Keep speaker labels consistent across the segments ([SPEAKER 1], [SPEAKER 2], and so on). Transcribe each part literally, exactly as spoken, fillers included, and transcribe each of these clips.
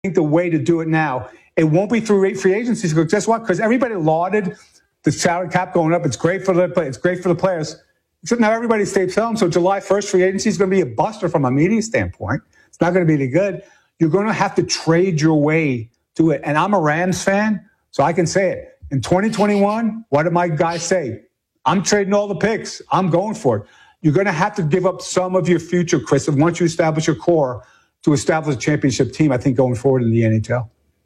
[SPEAKER 1] think the way to do it now, it won't be through free agencies. Because guess what? Because everybody lauded the salary cap going up. It's great for the it's great for the players. Except now everybody stays home. So July first, free agency is going to be a buster from a media standpoint. It's not going to be any good. You're going to have to trade your way to it. And I'm a Rams fan, so I can say it. In twenty twenty-one, what did my guys say? I'm trading all the picks. I'm going for it. You're going to have to give up some of your future, Chris, and once you establish your core to establish a championship team, I think, going forward in the N H L.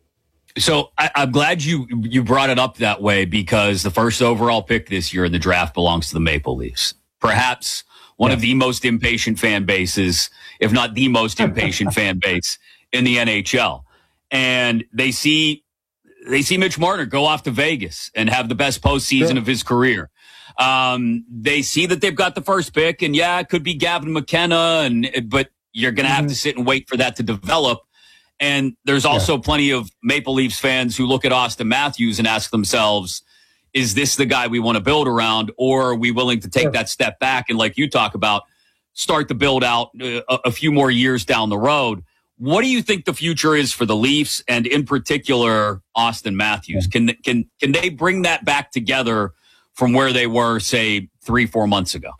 [SPEAKER 2] So I, I'm glad you you brought it up that way, because the first overall pick this year in the draft belongs to the Maple Leafs. Perhaps one yeah. of the most impatient fan bases, if not the most impatient fan base in the N H L. And they see they see Mitch Marner go off to Vegas and have the best postseason sure. of his career. Um, they see that they've got the first pick, and yeah, it could be Gavin McKenna, and but you're going to mm-hmm. have to sit and wait for that to develop. And there's also yeah. plenty of Maple Leafs fans who look at Austin Matthews and ask themselves, is this the guy we want to build around, or are we willing to take sure. that step back and, like you talk about, start the build out a, a few more years down the road? What do you think the future is for the Leafs, and in particular Austin Matthews? Can can can they bring that back together from where they were, say, three, four months ago?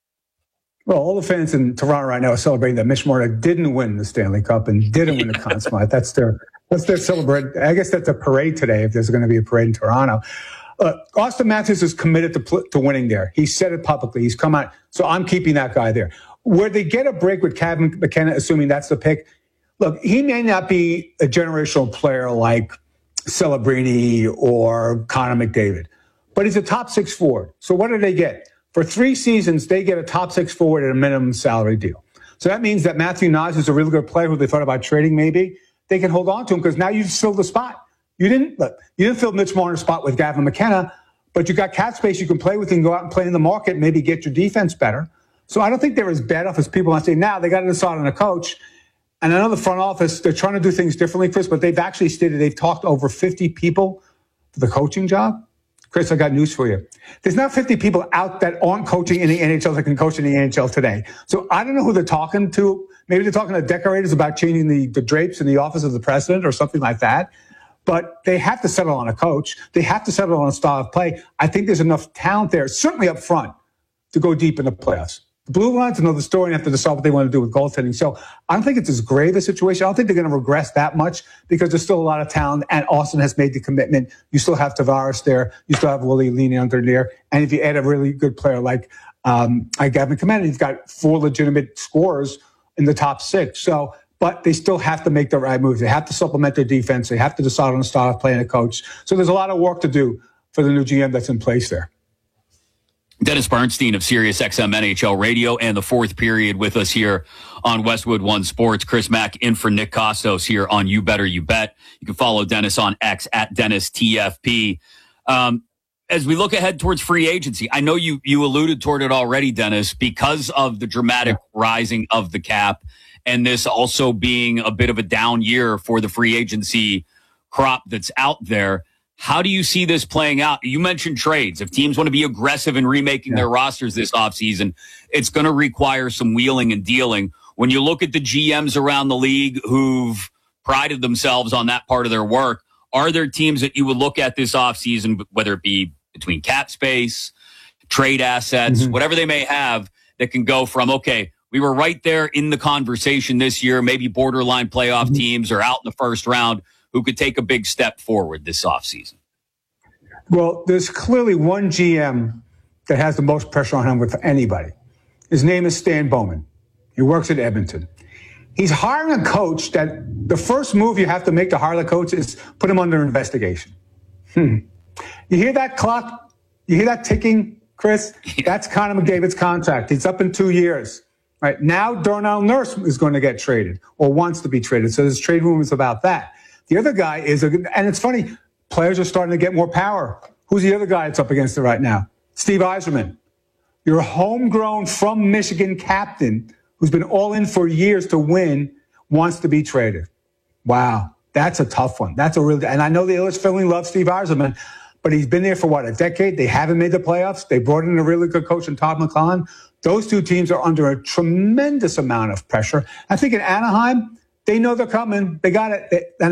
[SPEAKER 1] Well, all the fans in Toronto right now are celebrating that Mitch Marner didn't win the Stanley Cup and didn't win the Conn Smythe. That's their that's their celebration. I guess that's a parade today, if there's going to be a parade in Toronto. Uh, Austin Matthews is committed to pl- to winning there. He said it publicly. He's come out. So I'm keeping that guy there. Where they get a break with Gavin McKenna, assuming that's the pick, look, he may not be a generational player like Celebrini or Connor McDavid, but he's a top six forward. So what do they get? For three seasons, they get a top six forward at a minimum salary deal. So that means that Matthew Knies is a really good player who they thought about trading maybe. They can hold on to him because now you've filled the spot. You didn't look, you didn't fill Mitch Marner's spot with Gavin McKenna, but you got cap space you can play with and go out and play in the market, maybe get your defense better. So I don't think they're as bad off as people want to say. Now they got to decide on a coach. And I know the front office, they're trying to do things differently, Chris, but they've actually stated they've talked to over fifty people for the coaching job. Chris, I got news for you. There's not fifty people out that aren't coaching in the N H L that can coach in the N H L today. So I don't know who they're talking to. Maybe they're talking to decorators about changing the, the drapes in the office of the president or something like that. But they have to settle on a coach. They have to settle on a style of play. I think there's enough talent there, certainly up front, to go deep in the playoffs. The Blue Lions another story and have to decide what they want to do with goaltending. So I don't think it's as grave a situation. I don't think they're going to regress that much because there's still a lot of talent, and Austin has made the commitment. You still have Tavares there. You still have Willie leaning under there. And if you add a really good player like, um, like Gavin McKenna, you've got four legitimate scorers in the top six. So, but they still have to make the right moves. They have to supplement their defense. They have to decide on a style of play and a coach. So there's a lot of work to do for the new G M that's in place there.
[SPEAKER 2] Dennis Bernstein of SiriusXM N H L Radio and the fourth period with us here on Westwood One Sports. Chris Mack in for Nick Kostos here on You Better You Bet. You can follow Dennis on X at Dennis T F P. Um, as we look ahead towards free agency, I know you you alluded toward it already, Dennis, because of the dramatic rising of the cap and this also being a bit of a down year for the free agency crop that's out there. How do you see this playing out? You mentioned trades. If teams want to be aggressive in remaking yeah. their rosters this offseason, it's going to require some wheeling and dealing. When you look at the G Ms around the league who've prided themselves on that part of their work, are there teams that you would look at this offseason, whether it be between cap space, trade assets, mm-hmm. whatever they may have, that can go from, okay, we were right there in the conversation this year, maybe borderline playoff mm-hmm. teams or out in the first round, who could take a big step forward this offseason?
[SPEAKER 1] Well, there's clearly one G M that has the most pressure on him with anybody. His name is Stan Bowman. He works at Edmonton. He's hiring a coach that the first move you have to make to hire the coach is put him under investigation. Hmm. You hear that clock? You hear that ticking, Chris? That's Connor McDavid's contract. It's up in two years. Right now, Darnell Nurse is going to get traded or wants to be traded. So there's trade rumors about that. The other guy is, a, and it's funny, players are starting to get more power. Who's the other guy that's up against it right now? Steve Yzerman, your homegrown from Michigan captain who's been all in for years to win, wants to be traded. Wow, that's a tough one. That's a real, and I know the Illich family loves Steve Yzerman, but he's been there for what, a decade? They haven't made the playoffs. They brought in a really good coach in Todd McClellan. Those two teams are under a tremendous amount of pressure. I think in Anaheim, they know they're coming. They got it. They, and